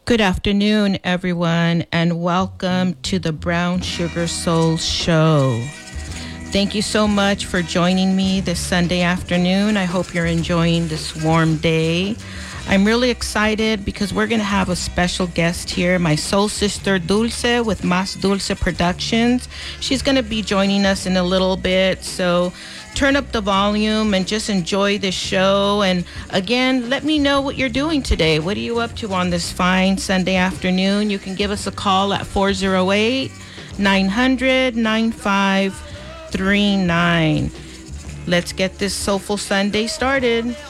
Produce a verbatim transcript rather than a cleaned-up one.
Good afternoon, everyone, and welcome to the Brown Sugar Soul Show. Thank you so much for joining me this Sunday afternoon. I hope you're enjoying this warm day. I'm really excited because we're going to have a special guest here, my soul sister Dulce with Mas Dulce Productions. She's going to be joining us in a little bit, so turn up the volume and just enjoy this show. And again, let me know what you're doing today. What are you up to on this fine Sunday afternoon? You can give us a call at four oh eight, nine hundred, nine five three nine. Let's get this Soulful Sunday started.